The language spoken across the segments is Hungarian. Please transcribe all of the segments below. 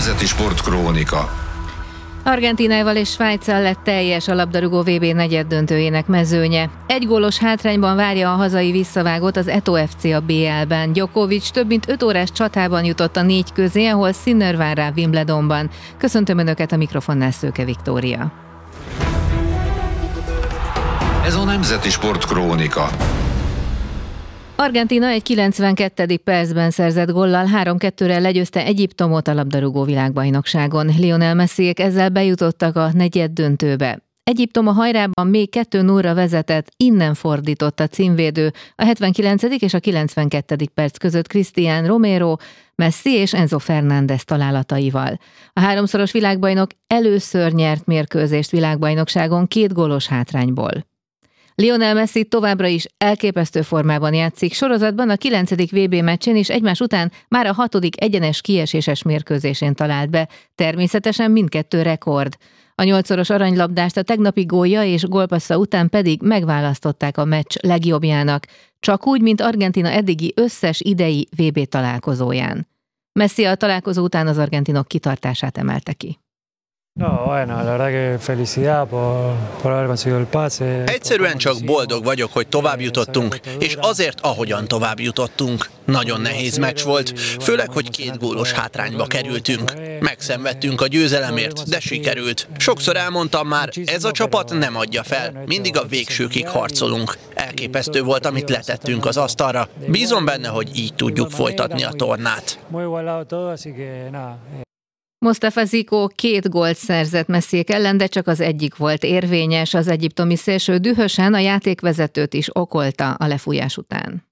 Nemzeti Sportkrónika. Argentínával és Svájccal lett teljes a labdarúgó VB negyeddöntőjének mezőnye. Egy gólos hátrányban várja a hazai visszavágót az Eto FC a BL-ben. Djokovic több mint 5 órás csatában jutott a 4 közé, ahol Sinner vár rá Wimbledonban. Köszöntöm Önöket, a mikrofonnál Szőke Viktória. Ez a Nemzeti Sportkrónika. Argentína egy 92. percben szerzett góllal 3-2-re legyőzte Egyiptomot a labdarúgó világbajnokságon. Lionel Messiék ezzel bejutottak a negyeddöntőbe. Egyiptom a hajrában még 2-0-ra vezetett, innen fordított a címvédő a 79. és a 92. perc között Cristian Romero, Messi és Enzo Fernández találataival. A 3-szoros világbajnok először nyert mérkőzést világbajnokságon 2 gólos hátrányból. Lionel Messi továbbra is elképesztő formában játszik, sorozatban a 9. VB meccsén és egymás után már a 6. egyenes kieséses mérkőzésén talált be, természetesen mindkettő rekord. A 8-szoros aranylabdást a tegnapi gólja és gólpassza után pedig megválasztották a meccs legjobbjának, csak úgy, mint Argentína eddigi összes idei VB találkozóján. Messi a találkozó után az argentinok kitartását emelte ki. Egyszerűen csak boldog vagyok, hogy tovább jutottunk, és azért, ahogyan tovább jutottunk. Nagyon nehéz meccs volt, főleg, hogy 2 gólos hátrányba kerültünk. Megszenvedtünk a győzelemért, de sikerült. Sokszor elmondtam már, ez a csapat nem adja fel, mindig a végsőkig harcolunk. Elképesztő volt, amit letettünk az asztalra. Bízom benne, hogy így tudjuk folytatni a tornát. Mostafa Zico 2 gólt szerzett Messiék ellen, de csak az egyik volt érvényes. Az egyiptomi szélső dühösen a játékvezetőt is okolta a lefújás után.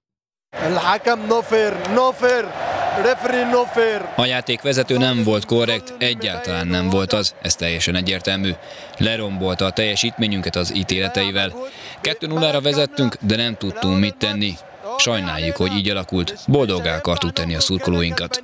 A játékvezető nem volt korrekt, egyáltalán nem volt az, ez teljesen egyértelmű. Lerombolta a teljesítményünket az ítéleteivel. 2-0-ra vezettünk, de nem tudtunk mit tenni. Sajnáljuk, hogy így alakult. Boldoggá akartuk tenni a szurkolóinkat.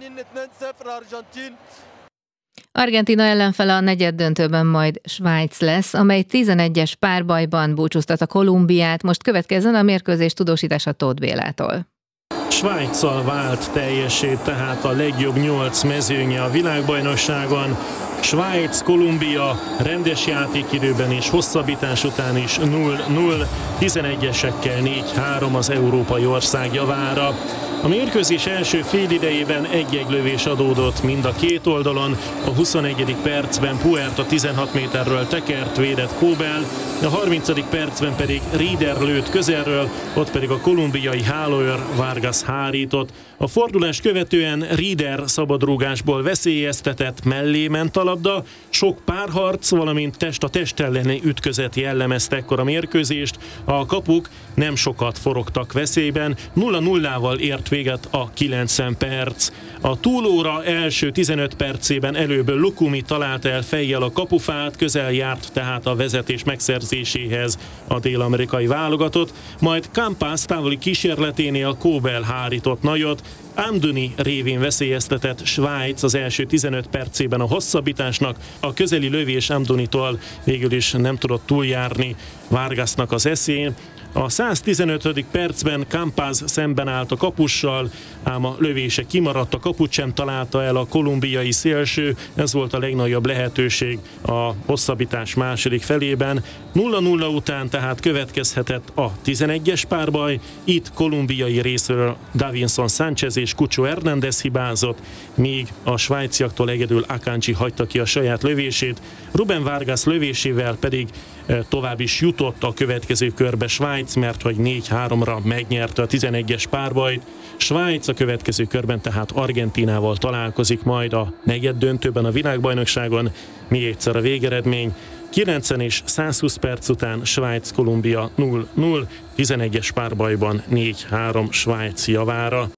Argentína ellenfele a negyeddöntőben majd Svájc lesz, amely 11-es párbajban búcsúztat a Kolumbiát. Most következzen a mérkőzés tudósítása Tóth Bélától. Svájccal vált teljessé tehát a legjobb 8 mezőnye a világbajnokságon. Svájc, Kolumbia rendes játékidőben és hosszabbítás után is 0-0, 11-esekkel 4-3 az európai ország javára. A mérkőzés első félidejében egy lövés adódott mind a két oldalon. A 21. percben Puerta 16 méterről tekert, védett Kóbel, a 30. percben pedig Rieder lőtt közelről, ott pedig a kolumbiai hálóőr Vargas hárított. A fordulást követően Rieder szabadrúgásból veszélyeztetett, mellé ment a labda, sok párharc, valamint test a test elleni ütközet jellemezte ekkor a mérkőzést. A kapuk nem sokat forogtak veszélyben, 0-0-val ért véget a 90 perc. A túlóra első 15 percében előbb Lukumi talált el fejjel a kapufát, közel járt tehát a vezetés megszerzéséhez a dél-amerikai válogatott, majd Campas távoli kísérleténél Kóbel hárított nagyot, Amdouni révén veszélyeztetett Svájc az első 15 percében a hosszabbításnak, a közeli lövés Amdounitól végül is nem tudott túljárni Vargasnak az eszén. A 115. percben Campas szemben állt a kapussal, ám a lövése kimaradt, a kaput sem találta el a kolumbiai szélső, ez volt a legnagyobb lehetőség a hosszabbítás második felében. 0-0 után tehát következhetett a 11-es párbaj, itt kolumbiai részről Davinson Sánchez és Cucho Hernández hibázott, míg a svájciaktól egyedül Akanji hagyta ki a saját lövését, Rubén Vargas lövésével pedig tovább is jutott a következő körbe Svájc, mert hogy 4-3-ra megnyerte a 11-es párbajt. Svájc a következő körben tehát Argentínával találkozik majd a negyeddöntőben a világbajnokságon. Még egyszer a végeredmény: 90 és 120 perc után Svájc-Kolumbia 0-0, 11-es párbajban 4-3 Svájc javára.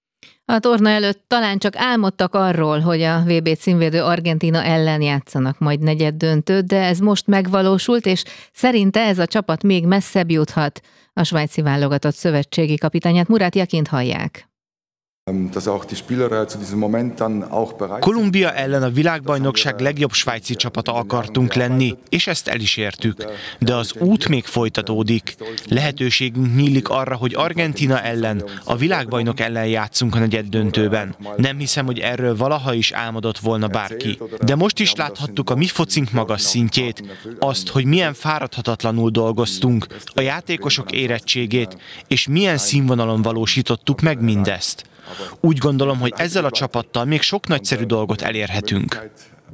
A torna előtt talán csak álmodtak arról, hogy a VB címvédő Argentína ellen játszanak majd negyeddöntőt, de ez most megvalósult, és szerinte ez a csapat még messzebb juthat. A svájci válogatott szövetségi kapitányát, Murat Yakint hallják. Kolumbia ellen a világbajnokság legjobb svájci csapata akartunk lenni, és ezt el is értük. De az út még folytatódik. Lehetőségünk nyílik arra, hogy Argentína ellen, a világbajnok ellen játszunk a negyeddöntőben. Nem hiszem, hogy erről valaha is álmodott volna bárki. De most is láthattuk a mi focink magas szintjét, azt, hogy milyen fáradhatatlanul dolgoztunk, a játékosok érettségét, és milyen színvonalon valósítottuk meg mindezt. Úgy gondolom, hogy ezzel a csapattal még sok nagyszerű dolgot elérhetünk.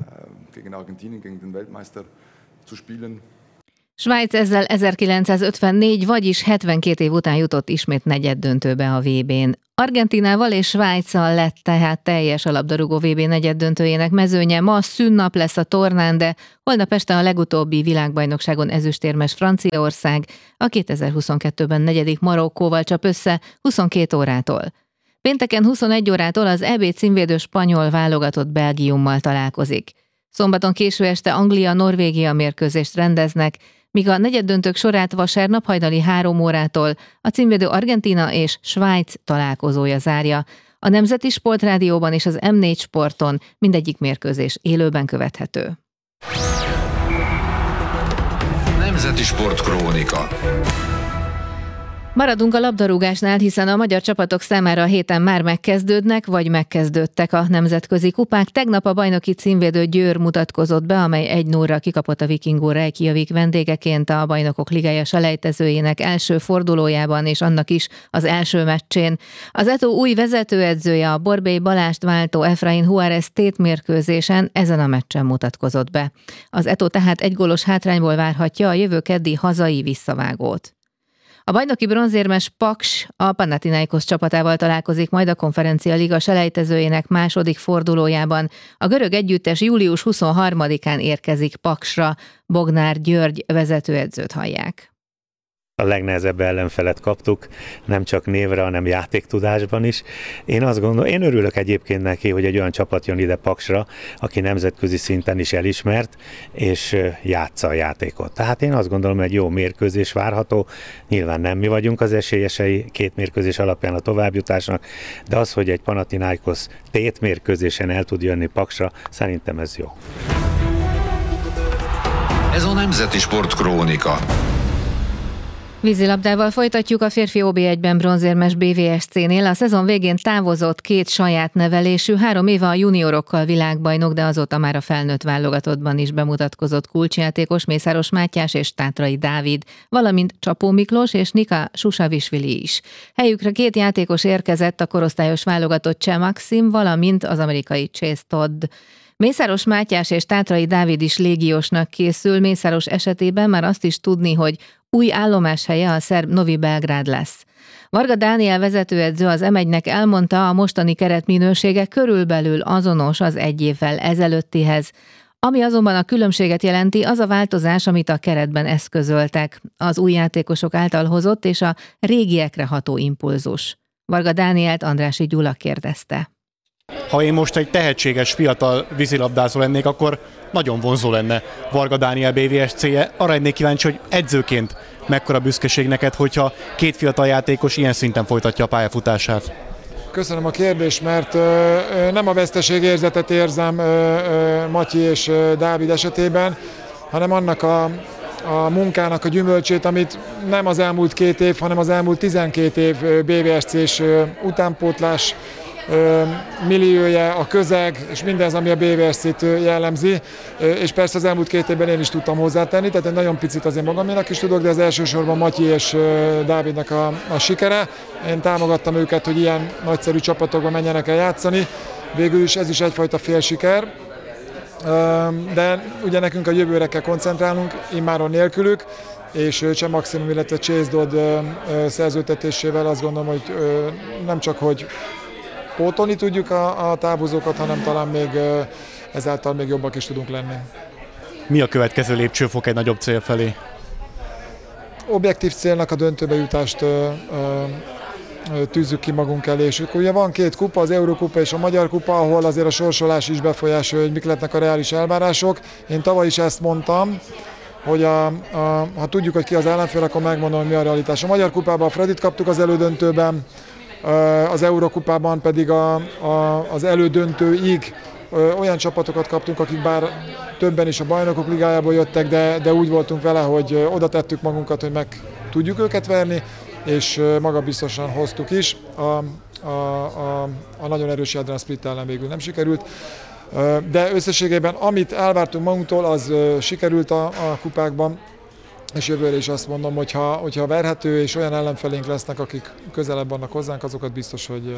Svájc ezzel 1954, vagyis 72 év után jutott ismét negyeddöntőbe a VB-n. Argentínával és Svájccal lett tehát teljes a labdarúgó VB negyeddöntőjének mezőnye. Ma szünnap lesz a tornán, de holnap este a legutóbbi világbajnokságon ezüstérmes Franciaország a 2022-ben negyedik Marokkóval csap össze 22 órától. Pénteken 21 órától az EB címvédő spanyol válogatott Belgiummal találkozik. Szombaton késő este Anglia-Norvégia mérkőzést rendeznek, míg a negyeddöntők sorát vasárnap hajnali 3 órától a címvédő Argentína és Svájc találkozója zárja. A Nemzeti Sportrádióban és az M4 Sporton mindegyik mérkőzés élőben követhető. Nemzeti Sportkrónika. Maradunk a labdarúgásnál, hiszen a magyar csapatok számára a héten már megkezdődnek, vagy megkezdődtek a nemzetközi kupák. Tegnap a bajnoki címvédő Győr mutatkozott be, amely 1-0-ra kikapott a Vikingó Reykjavik vendégeként a Bajnokok Ligája selejtezőjének első fordulójában, és annak is az első meccsén. Az Eto új vezetőedzője, a Borbély Balást váltó Efrain Juárez tétmérkőzésen ezen a meccsen mutatkozott be. Az Eto tehát 1 gólos hátrányból várhatja a jövő keddi hazai visszavágót. A bajnoki bronzérmes Paks a Panathinaikos csapatával találkozik majd a Konferencia Liga selejtezőjének második fordulójában. A görög együttes július 23-án érkezik Paksra. Bognár György vezetőedzőt hallják. A legnehezebb ellenfelet kaptuk, nem csak névre, hanem játéktudásban is. Én örülök egyébként neki, hogy egy olyan csapat jön ide Paksra, aki nemzetközi szinten is elismert, és játsza a játékot. Tehát én azt gondolom, hogy egy jó mérkőzés várható. Nyilván nem mi vagyunk az esélyesei 2 mérkőzés alapján a továbbjutásnak, de az, hogy egy Panathinaikos tétmérkőzésen el tud jönni Paksra, szerintem ez jó. Ez a Nemzeti Sportkrónika. Vízilabdával folytatjuk. A férfi OB1-ben bronzérmes BVSC-nél a szezon végén távozott 2 saját nevelésű, 3 éve a juniorokkal világbajnok, de azóta már a felnőtt válogatottban is bemutatkozott kulcsjátékos Mészáros Mátyás és Tátrai Dávid, valamint Csapó Miklós és Nika Susavisvili is. Helyükre 2 játékos érkezett, a korosztályos válogatott Cseh Maxim, valamint az amerikai Chase Todd. Mészáros Mátyás és Tátrai Dávid is légiósnak készül. Mészáros esetében már azt is tudni, hogy új állomáshelye a szerb Novi Belgrád lesz. Varga Dániel vezetőedző az M1-nek elmondta, a mostani keretminősége körülbelül azonos az 1 évvel ezelőttihez. Ami azonban a különbséget jelenti, az a változás, amit a keretben eszközöltek, az új játékosok által hozott és a régiekre ható impulzus. Varga Dánielt Andrássy Gyula kérdezte. Ha én most egy tehetséges fiatal vízilabdázó lennék, akkor nagyon vonzó lenne Varga Dániel BVSC-je. Arra lennék kíváncsi, hogy edzőként mekkora büszkeség neked, hogyha 2 fiatal játékos ilyen szinten folytatja a pályafutását. Köszönöm a kérdést, mert nem a veszteségérzetet érzem Matyi és Dávid esetében, hanem annak a munkának a gyümölcsét, amit nem az elmúlt 2 év, hanem az elmúlt 12 év BVSC-s utánpótlás milliója, a közeg, és mindez, ami a BVSC-t jellemzi, és persze az elmúlt 2 évben én is tudtam hozzátenni, tehát egy nagyon picit azért magaménak is tudok, de az elsősorban Matyi és Dávidnak a sikere. Én támogattam őket, hogy ilyen nagyszerű csapatokban menjenek el játszani, végül is ez is egyfajta félsiker, de ugye nekünk a jövőre kell koncentrálnunk, immáron nélkülük, és Cseh Maximum, illetve Chase Dodd szerződtetésével azt gondolom, hogy nem csak hogy pótolni tudjuk a távozókat, hanem talán még ezáltal még jobbak is tudunk lenni. Mi a következő lépcsőfok egy nagyobb cél felé? Objektív célnak a döntőbe jutást tűzzük ki magunk elé, és ugye van 2 kupa, az Eurókupa és a Magyar Kupa, ahol azért a sorsolás is befolyásolja, hogy mik lehetnek a reális elvárások. Én tavaly is ezt mondtam, hogy ha tudjuk, hogy ki az ellenfél, akkor megmondom, hogy mi a realitás. A Magyar Kupában a Fredit kaptuk az elődöntőben, az Eurokupában pedig az elődöntőig olyan csapatokat kaptunk, akik bár többen is a Bajnokok Ligájából jöttek, de úgy voltunk vele, hogy oda tettük magunkat, hogy meg tudjuk őket verni, és magabiztosan hoztuk is. A nagyon erős Jadran Split ellen végül nem sikerült, de összességében amit elvártunk magunktól, az sikerült a kupákban, és jövőre is azt mondom, hogyha verhető és olyan ellenfelénk lesznek, akik közelebb vannak hozzánk, azokat biztos, hogy...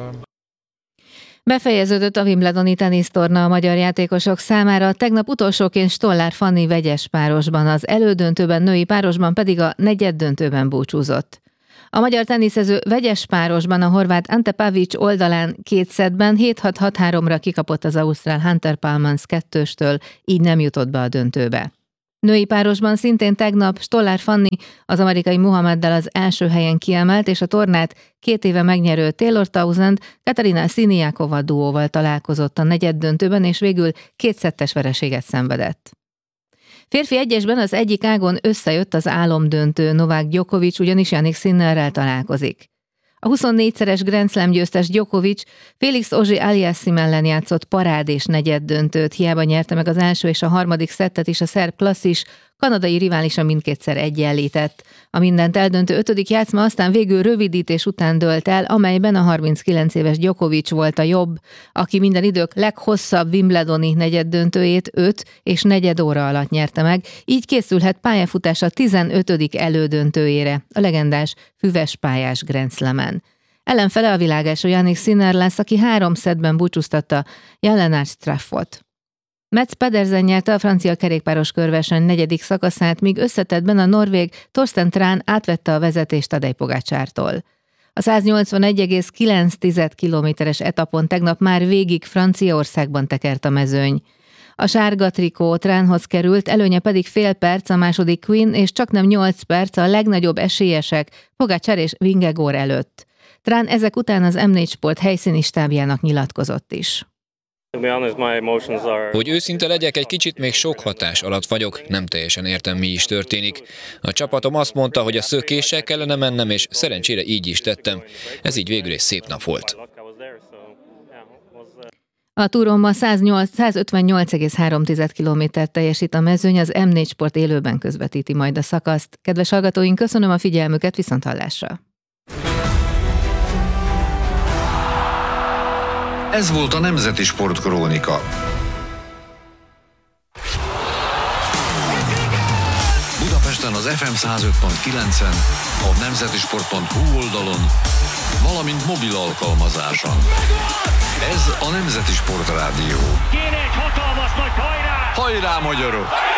Befejeződött a wimbledoni tenisztorna a magyar játékosok számára, tegnap utolsóként Stollár Fanni vegyes párosban, az elődöntőben női párosban pedig a negyeddöntőben búcsúzott. A magyar teniszező vegyes párosban a horvát Ante Pavic oldalán 2 szettben 7-6-6-3-ra kikapott az ausztrál Hunter Palmans 2-stől, így nem jutott be a döntőbe. Női párosban szintén tegnap Stollár Fanni az amerikai Muhammaddal az első helyen kiemelt, és a tornát 2 éve megnyerő Taylor Townsend Katarina Siniakova duóval találkozott a negyeddöntőben, és végül 2 szettes vereséget szenvedett. Férfi egyesben az egyik ágon összejött az álomdöntő, Novák Djokovic ugyanis Jannik Sinnerrel találkozik. A 24-szeres Grand Slam győztes Djokovic Félix Auger-Aliassime ellen játszott parádés negyeddöntőt, hiába nyerte meg az első és a harmadik szettet is a szerb klasszis, kanadai riválisa mindkétszer egyenlített. A mindent eldöntő 5. játszma aztán végül rövidítés után dőlt el, amelyben a 39 éves Djokovic volt a jobb, aki minden idők leghosszabb wimbledoni negyeddöntőjét 5 és negyed óra alatt nyerte meg, így készülhet pályafutása 15. elődöntőjére, a legendás füves pályás Grand Slamen. Ellenfele a világelső Jannik Sinner lesz, aki 3 szettben búcsúztatta Jan-Lennart Struffot. Mats Pedersen nyerte a francia kerékpáros körverseny 4. szakaszát, míg összetettben a norvég Torsten Tran átvette a vezetést Tadej Pogačartól. A 181,9 kilométeres etapon tegnap már végig Franciaországban tekert a mezőny. A sárga trikó Tranhoz került, előnye pedig fél perc a második Quinn, és csaknem 8 perc a legnagyobb esélyesek Pogačar és Vingegaard előtt. Tran ezek után az M4 Sport helyszíni stábjának nyilatkozott is. Hogy őszinte legyek, egy kicsit még sok hatás alatt vagyok, nem teljesen értem, mi is történik. A csapatom azt mondta, hogy a szökéssel kellene mennem, és szerencsére így is tettem. Ez így végül egy szép nap volt. A túron ma 158,3 kilométert teljesít a mezőny, az M4 Sport élőben közvetíti majd a szakaszt. Kedves hallgatóink, köszönöm a figyelmüket, viszonthallásra! Ez volt a Nemzeti Sportkrónika. Budapesten az FM 105.9-en, a nemzetisport.hu oldalon, valamint mobil alkalmazáson. Ez a Nemzeti Sportrádió. Kéne egy hatalmas nagy hajrá! Hajrá, magyarok!